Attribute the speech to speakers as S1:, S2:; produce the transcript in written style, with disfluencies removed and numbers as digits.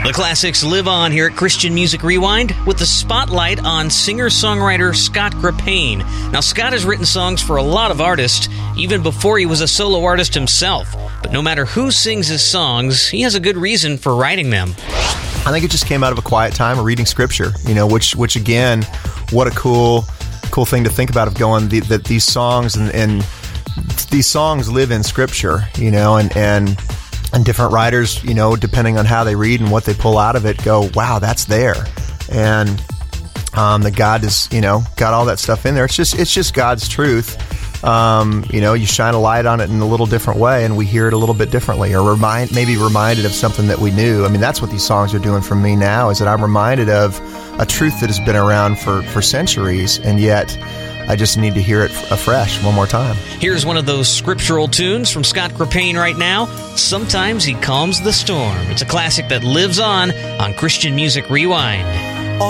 S1: The classics live on here at Christian Music Rewind with the spotlight on singer-songwriter Scott Grapane. Now, Scott has written songs for a lot of artists, even before he was a solo artist himself. But no matter who sings his songs, he has a good reason for writing them.
S2: I think it just came out of a quiet time of reading Scripture, which again, what a cool thing to think about, of going that these songs and these songs live in Scripture, and different writers, depending on how they read and what they pull out of it, go, wow, that's there. And that God has, got all that stuff in there. It's just God's truth. You shine a light on it in a little different way, and we hear it a little bit differently, or maybe reminded of something that we knew. I mean, that's what these songs are doing for me now, is that I'm reminded of a truth that has been around for centuries, and yet I just need to hear it afresh one more time.
S1: Here's one of those scriptural tunes from Scott Grapane right now. Sometimes He Calms the Storm. It's a classic that lives on Christian Music Rewind.